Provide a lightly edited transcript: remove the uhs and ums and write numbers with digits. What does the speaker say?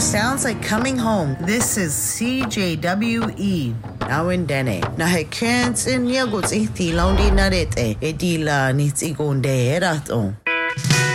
Sounds like coming home. This is CJWE. Now in Dene. Na he kens in yagots ihti laundi narete. Edila nits igonde erato.